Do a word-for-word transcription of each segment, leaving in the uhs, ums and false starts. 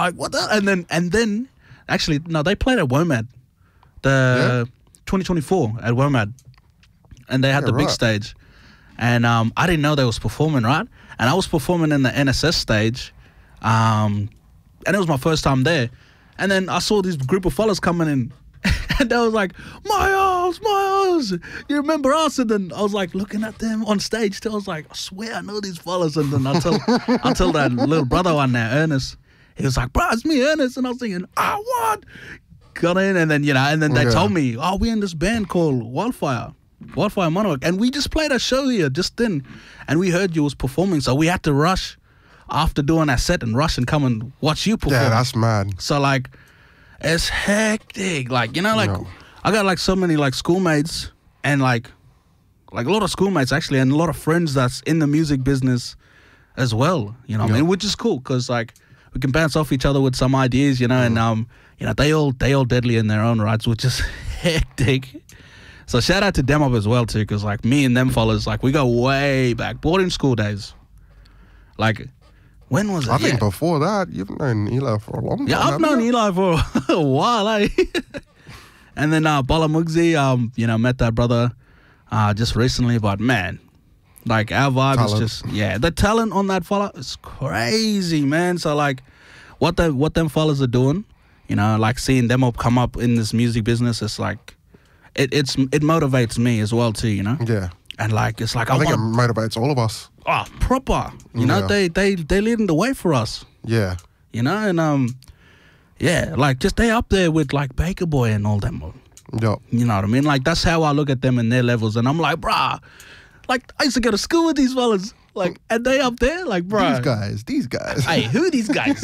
like, what the? And then, and then, actually, no, they played at WOMAD, the yeah. twenty twenty-four at WOMAD. And they had yeah, the big right. stage. And um, I didn't know they was performing, right? And I was performing in the N S S stage. Um, and it was my first time there. And then I saw this group of fellas coming in. And they was like, Miles, Miles, you remember us? And then I was like looking at them on stage. I was like, I swear I know these fellas. And then I tell, I tell that little brother one there, Ernest. He was like, bro, it's me, Ernest. And I was thinking, ah, oh, what? Got in, and then, you know, and then they yeah. told me, oh, we're in this band called Wildfire. Wildfire Monarch, and we just played a show here just then, and we heard you was performing, so we had to rush after doing our set and rush and come and watch you perform. Yeah, that's mad. So like, it's hectic. Like, you know, like no. I got like so many like schoolmates and like, like a lot of schoolmates actually, and a lot of friends that's in the music business as well. You know, what yeah. I mean, which is cool because like we can bounce off each other with some ideas, you know, mm. and um, you know, they all they all deadly in their own rights, which is hectic. So shout out to them up as well too, because like me and them fellas, like we go way back, boarding school days. Like, when was it? I think yeah. before that, you've known Eli for a long time. Yeah, I've known you? Eli for a while, eh? And then uh, Bala Mugzi, um, you know, met that brother uh, just recently, but man, like our vibe talent. is just, yeah, the talent on that fella is crazy, man. So like, what the what them fellas are doing, you know, like seeing them up come up in this music business, it's like, It it's it motivates me as well too, you know. Yeah. And like it's like I, I think wanna, it motivates all of us. Oh, proper. You know, yeah. they they they leading the way for us. Yeah. You know, and um, yeah, like just they up there with like Baker Boy and all them. Yeah. You know what I mean? Like that's how I look at them in their levels, and I'm like, bruh, like I used to go to school with these fellas. Like, and they up there, like, bro. These guys, these guys. Hey, who are these guys?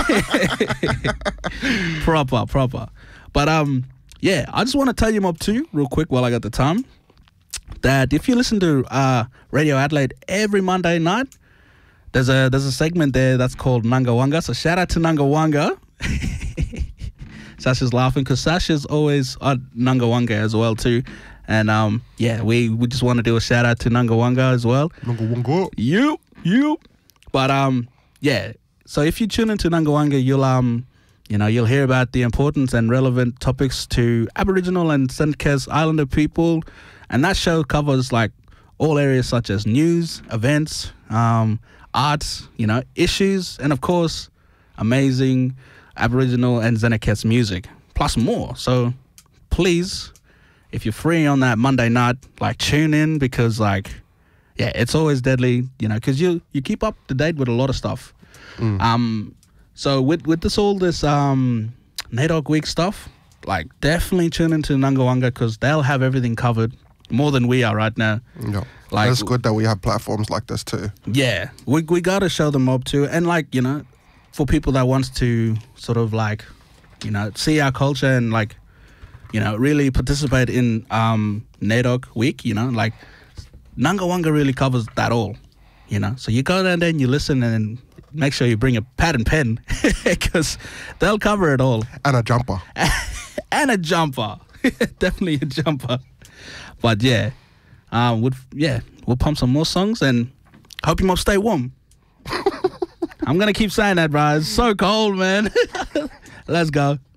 proper, proper. But um. Yeah, I just want to tell you up too, real quick while I got the time, that if you listen to uh, Radio Adelaide every Monday night, there's a there's a segment there that's called Nangawanga. So shout out to Nangawanga. Sasha's laughing because Sasha's always on Nangawanga as well too. And um, yeah, we, we just want to do a shout out to Nangawanga as well. Nangawanga. You, you. But um, yeah, so if you tune into Nangawanga, you'll um. You know, you'll hear about the importance and relevant topics to Aboriginal and Saint Kitts Islander people. And that show covers like all areas such as news, events, um, arts, you know, issues, and of course, amazing Aboriginal and Saint Kitts music, plus more. So please, if you're free on that Monday night, like tune in because like, yeah, it's always deadly, you know, because you, you keep up to date with a lot of stuff. Mm. Um, So with with this all this um, NAIDOC Week stuff, like definitely tune into Nangawanga because they'll have everything covered more than we are right now. Yeah, like, it's good that we have platforms like this too. Yeah, we we gotta show them up too, and like you know, for people that wants to sort of like, you know, see our culture and like, you know, really participate in um, NAIDOC Week. You know, like Nangawanga really covers that all. You know, so you go down there and you listen and. Make sure you bring a pad and pen because they'll cover it all. And a jumper. And a jumper. Definitely a jumper. But yeah, um, we'll, yeah, we'll pump some more songs and hope you must stay warm. I'm going to keep saying that, bro. It's so cold, man. Let's go.